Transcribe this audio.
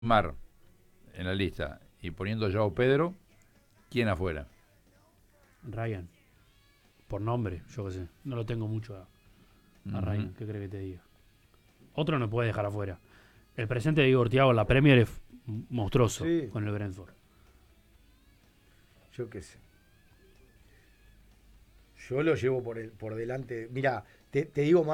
Mar en la lista y poniendo a Joao Pedro, ¿quién afuera? Ryan. Por nombre, yo qué sé. No lo tengo mucho a Ryan. ¿Qué crees que te diga? Otro no puede dejar afuera. El presente de Igor Thiago en la Premier es monstruoso Sí. con el Brentford. Yo qué sé. Yo lo llevo por delante. Mira, te digo más.